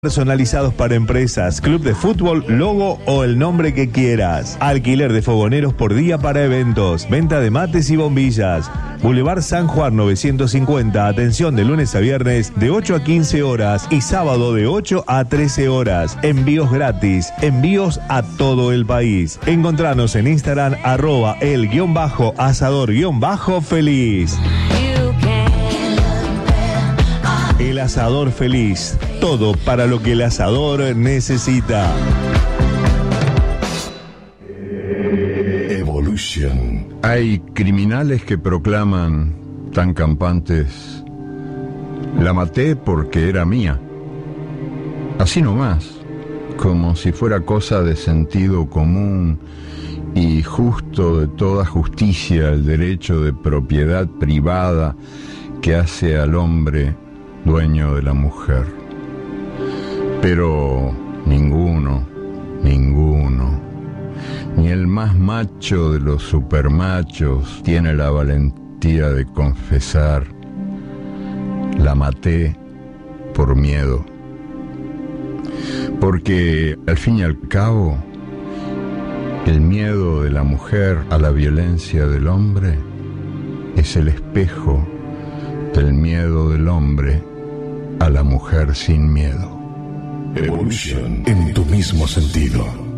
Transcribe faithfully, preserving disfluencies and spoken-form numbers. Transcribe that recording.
Personalizados para empresas, club de fútbol, logo o el nombre que quieras. Alquiler de fogoneros por día para eventos. Venta de mates y bombillas. Boulevard San Juan novecientos cincuenta. Atención de lunes a viernes de ocho a quince horas y sábado de ocho a trece horas. Envíos gratis. Envíos a todo el país. Encontranos en Instagram arroba el guión bajo asador guión bajo feliz. El Asador Feliz. Todo para lo que el asador necesita. Evolution. Hay criminales que proclaman, tan campantes, la maté porque era mía. Así nomás, como si fuera cosa de sentido común y justo de toda justicia el derecho de propiedad privada que hace al hombre dueño de la mujer. Pero ninguno, ninguno, ni el más macho de los supermachos tiene la valentía de confesar: la maté por miedo. Porque al fin y al cabo, el miedo de la mujer a la violencia del hombre es el espejo del miedo del hombre a la mujer sin miedo. Evolution en tu mismo sentido.